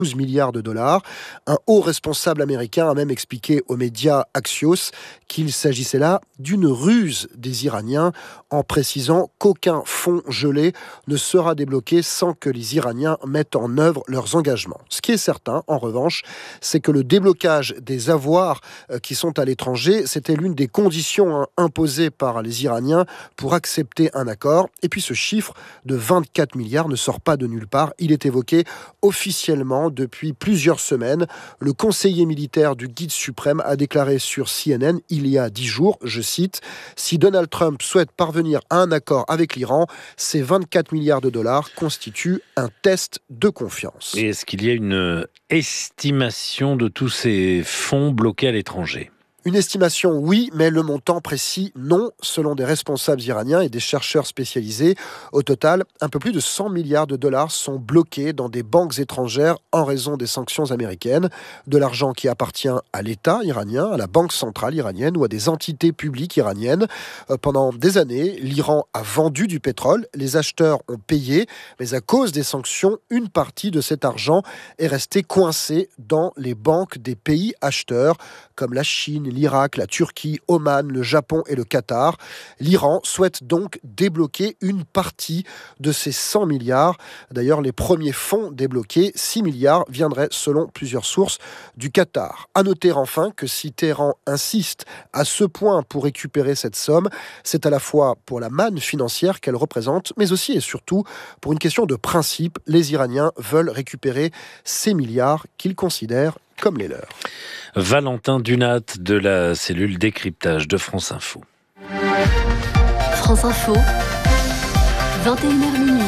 12 milliards de dollars. Un haut responsable américain a même expliqué aux médias Axios qu'il s'agissait là d'une ruse des Iraniens, en précisant qu'aucun fonds gelé ne sera débloqué sans que les Iraniens mettent en œuvre leurs engagements. Ce qui est certain, en revanche, c'est que le déblocage des avoirs qui sont à l'étranger, c'était l'une des conditions imposées par les Iraniens pour accepter un accord. Et puis ce chiffre de 24 milliards ne sort pas de nulle part. Il est évoqué officiellement depuis plusieurs semaines. Le conseiller militaire du guide suprême a déclaré sur CNN il y a 10 jours, je cite, « Si Donald Trump souhaite parvenir à un accord avec l'Iran, ces 24 milliards de dollars constituent un test de confiance. » Et est-ce qu'il y a une estimation de tous ces fonds bloqués à l'étranger ? Une estimation, oui, mais le montant précis, non, selon des responsables iraniens et des chercheurs spécialisés. Au total, un peu plus de 100 milliards de dollars sont bloqués dans des banques étrangères en raison des sanctions américaines. De l'argent qui appartient à l'État iranien, à la banque centrale iranienne ou à des entités publiques iraniennes. Pendant des années, l'Iran a vendu du pétrole, les acheteurs ont payé, mais à cause des sanctions, une partie de cet argent est restée coincée dans les banques des pays acheteurs, comme la Chine, l'Irak, la Turquie, Oman, le Japon et le Qatar. L'Iran souhaite donc débloquer une partie de ces 100 milliards. D'ailleurs, les premiers fonds débloqués, 6 milliards, viendraient selon plusieurs sources du Qatar. À noter enfin que si Téhéran insiste à ce point pour récupérer cette somme, c'est à la fois pour la manne financière qu'elle représente, mais aussi et surtout pour une question de principe. Les Iraniens veulent récupérer ces milliards qu'ils considèrent comme les leurs. Valentin Dunat de la cellule décryptage de France Info. France Info, 21h minuit.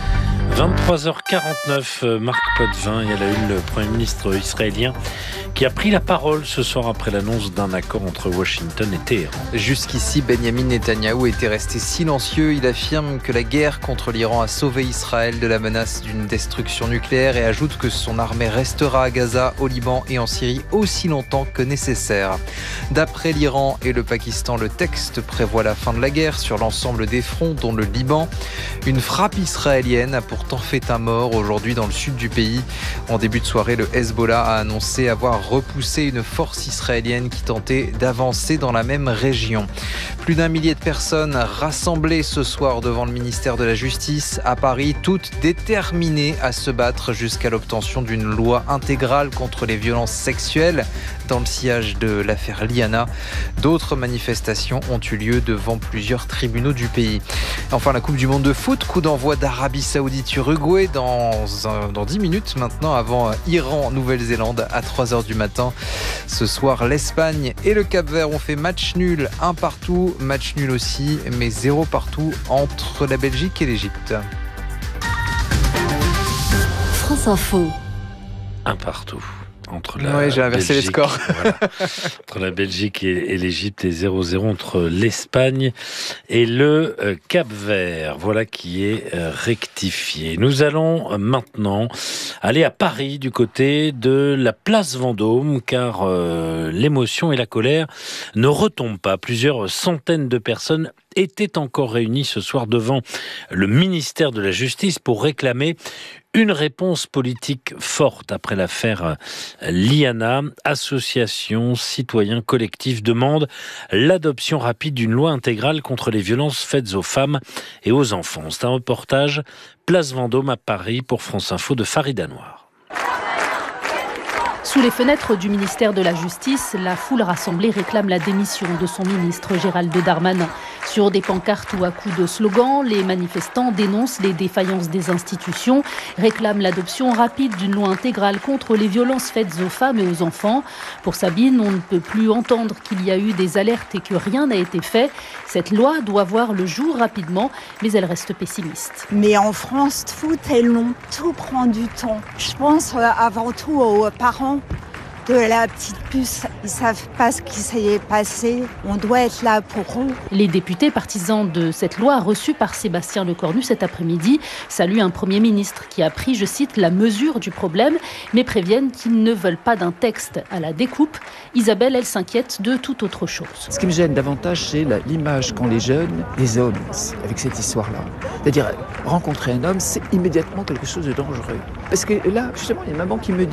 23h49, Marc Potvin, il y a la une, le Premier ministre israélien qui a pris la parole ce soir après l'annonce d'un accord entre Washington et Téhéran. Jusqu'ici, Benyamin Netanyahou était resté silencieux. Il affirme que la guerre contre l'Iran a sauvé Israël de la menace d'une destruction nucléaire et ajoute que son armée restera à Gaza, au Liban et en Syrie aussi longtemps que nécessaire. D'après l'Iran et le Pakistan, le texte prévoit la fin de la guerre sur l'ensemble des fronts, dont le Liban. Une frappe israélienne a pourtant fait un mort aujourd'hui dans le sud du pays. En début de soirée, le Hezbollah a annoncé avoir repoussé une force israélienne qui tentait d'avancer dans la même région. Plus d'1 millier de personnes rassemblées ce soir devant le ministère de la Justice à Paris, toutes déterminées à se battre jusqu'à l'obtention d'une loi intégrale contre les violences sexuelles dans le sillage de l'affaire Liana. D'autres manifestations ont eu lieu devant plusieurs tribunaux du pays. Enfin, la Coupe du Monde de foot, coup d'envoi d'Arabie Saoudite-Uruguay dans 10 minutes maintenant, avant Iran-Nouvelle-Zélande à 3h du matin. Ce soir, l'Espagne et le Cap-Vert ont fait match nul, 1 partout, match nul aussi, mais 0 partout entre la Belgique et l'Égypte. France Info. 1 partout. Entre j'ai inversé les scores. Voilà, entre la Belgique et l'Égypte et 0-0 entre l'Espagne et le Cap-Vert. Voilà qui est rectifié. Nous allons maintenant aller à Paris du côté de la place Vendôme car l'émotion et la colère ne retombent pas. Plusieurs centaines de personnes étaient encore réunies ce soir devant le ministère de la Justice pour réclamer une réponse politique forte après l'affaire Liana. Associations, citoyens, collectifs demandent l'adoption rapide d'une loi intégrale contre les violences faites aux femmes et aux enfants. C'est un reportage Place Vendôme à Paris pour France Info de Farida Noir. Sous les fenêtres du ministère de la Justice, la foule rassemblée réclame la démission de son ministre Gérald Darmanin. Sur des pancartes ou à coups de slogans, les manifestants dénoncent les défaillances des institutions, réclament l'adoption rapide d'une loi intégrale contre les violences faites aux femmes et aux enfants. Pour Sabine, on ne peut plus entendre qu'il y a eu des alertes et que rien n'a été fait. Cette loi doit voir le jour rapidement, mais elle reste pessimiste. Mais en France Foot, tout prend du temps. Je pense avant tout aux parents. de la petite puce. Ils savent pas ce qui s'est passé. On doit être là pour eux. Les députés partisans de cette loi reçus par Sébastien Lecornu cet après-midi saluent un Premier ministre qui a pris, je cite, la mesure du problème, mais préviennent qu'ils ne veulent pas d'un texte à la découpe. Isabelle, elle s'inquiète de toute autre chose. Ce qui me gêne davantage, c'est l'image qu'ont les jeunes des hommes avec cette histoire-là. C'est-à-dire, rencontrer un homme, c'est immédiatement quelque chose de dangereux. Parce que là, justement, il y a une maman qui me dit